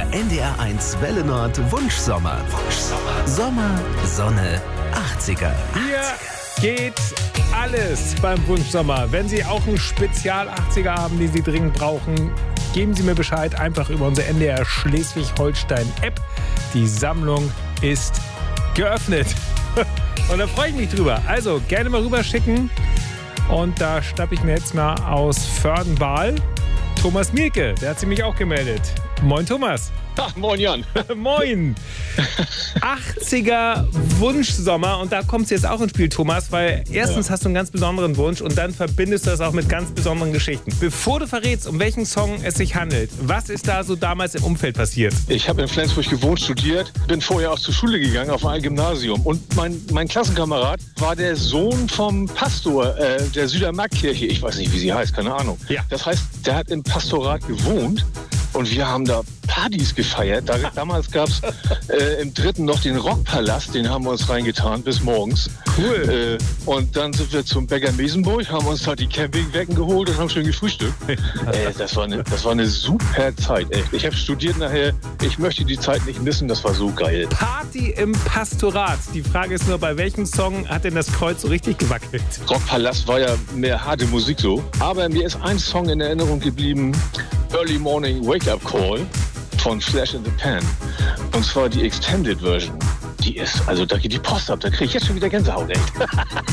NDR1 Welle Nord Wunschsommer. Sommer, Sonne, 80er. Hier geht alles beim Wunschsommer. Wenn Sie auch einen Spezial-80er haben, den Sie dringend brauchen, geben Sie mir Bescheid. Einfach über unsere NDR Schleswig-Holstein-App. Die Sammlung ist geöffnet. Und da freue ich mich drüber. Also gerne mal rüberschicken. Und da schnappe ich mir jetzt mal aus Vördenbahal Thomas Mielke. Der hat sich mich auch gemeldet. Moin Thomas. Ach, moin Jan. Moin. 80er Wunschsommer. Und da kommt es jetzt auch ins Spiel, Thomas, weil erstens hast du einen ganz besonderen Wunsch und dann verbindest du das auch mit ganz besonderen Geschichten. Bevor du verrätst, um welchen Song es sich handelt, was ist da so damals im Umfeld passiert? Ich habe in Flensburg gewohnt, studiert, bin vorher auch zur Schule gegangen auf ein Gymnasium. Und mein Klassenkamerad war der Sohn vom Pastor der Südermarktkirche. Ich weiß nicht, wie sie heißt, keine Ahnung. Ja. Das heißt, der hat im Pastorat gewohnt. Und wir haben da Partys gefeiert. Damals gab es im 3. noch den Rockpalast, den haben wir uns reingetan bis morgens. Cool. Und dann sind wir zum Bäcker Mesenburg, haben uns da die Campingwecken geholt und haben schön gefrühstückt. Das war eine super Zeit. Ey. Ich habe studiert nachher, ich möchte die Zeit nicht missen, das war so geil. Party im Pastorat. Die Frage ist nur, bei welchem Song hat denn das Kreuz so richtig gewackelt? Rockpalast war ja mehr harte Musik so. Aber mir ist ein Song in Erinnerung geblieben, Early Morning Wake-Up Call von Flash in the Pan. Und zwar die Extended Version. Die ist, also da geht die Post ab, da kriege ich jetzt schon wieder Gänsehaut, echt.